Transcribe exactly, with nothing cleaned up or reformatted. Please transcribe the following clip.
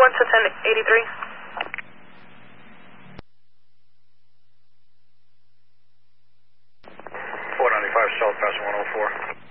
North to ten eighty-three. four ninety-five, South, passing one oh four.